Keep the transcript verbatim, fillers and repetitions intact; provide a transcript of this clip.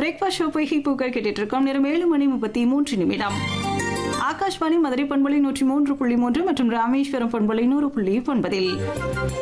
Breakfast show பொய்கை பூக்கள் கேட்டுட்டு இருக்கோம். நேரம் ஏழு மணி முப்பத்தி மூன்று நிமிடம். ஆகாஷ்வாணி மதுரை பண்பலை நூற்றி மூன்று புள்ளி மூன்று மற்றும் ராமேஸ்வரம் பண்பலை நூறு புள்ளி ஒன்பதில்